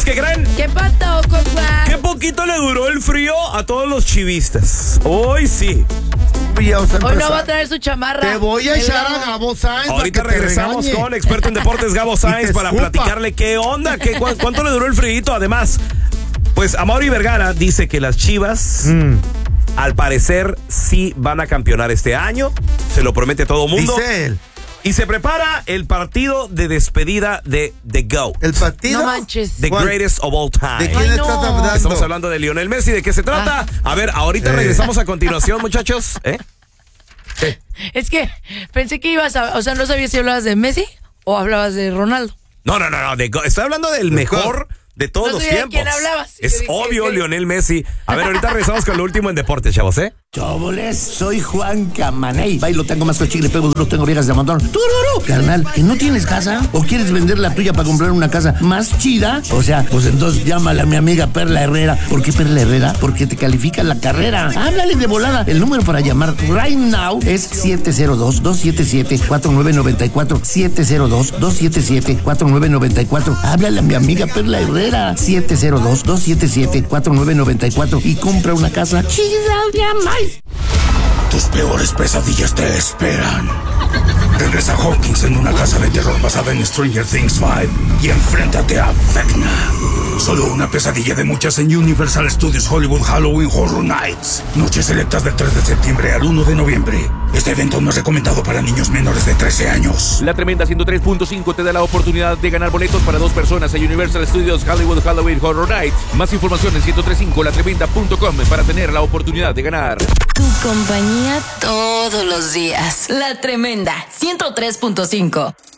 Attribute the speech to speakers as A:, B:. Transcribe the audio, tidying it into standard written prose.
A: chavos, ¿qué creen?
B: ¿Qué pasó, compa?
A: Qué poquito le duró el frío a todos los chivistas. Hoy sí.
B: Hoy no va a traer su chamarra.
C: Te voy a echar a Gabo Sainz.
A: Ahorita regresamos con el experto en deportes Gabo Sainz para platicarle qué onda, cuánto le duró el frío. Además, pues Amaury Vergara dice que las Chivas al parecer sí van a campeonar este año. Se lo promete todo el mundo.
C: Dice él.
A: Y se prepara el partido de despedida de The GOAT.
C: ¿El partido?
B: No manches.
A: The greatest of all time.
C: ¿De quién estás hablando?
A: Estamos hablando de Lionel Messi. ¿De qué se trata? A ver, ahorita regresamos a continuación, muchachos.
B: Es que pensé que ibas a... O sea, no sabía si hablabas de Messi o hablabas de Ronaldo.
A: No. Estoy hablando del mejor de todos
B: No
A: los
B: sabía de
A: tiempos.
B: quién hablabas.
A: Es
B: Yo dije,
A: obvio,
B: ¿qué?
A: Lionel Messi. A ver, ahorita regresamos con lo último en deportes, chavos,
D: Choboles, soy Juan Camaney. Bailo, tengo más cochile, pego duro, tengo viejas de montón. ¡Tururú! Carnal, ¿que no tienes casa? ¿O quieres vender la tuya para comprar una casa más chida? O sea, pues entonces llámale a mi amiga Perla Herrera. ¿Por qué Perla Herrera? Porque te califica la carrera. Háblale de volada. El número para llamar right now es 702-277-4994. 702-277-4994. Háblale a mi amiga Perla Herrera. 702-277-4994 y compra una casa chida de amar.
E: Tus peores pesadillas te esperan. Regresa Hawkins en una casa de terror basada en Stranger Things 5 y enfréntate a Vecna. Solo una pesadilla de muchas en Universal Studios Hollywood Halloween Horror Nights. Noches selectas del 3 de septiembre al 1 de noviembre. Este evento no es recomendado para niños menores de 13 años.
F: La Tremenda 103.5 te da la oportunidad de ganar boletos para 2 personas en Universal Studios Hollywood Halloween Horror Nights. Más información en 1035latremenda.com para tener la oportunidad de ganar.
G: Tu compañía todos los días. La Tremenda 103.5.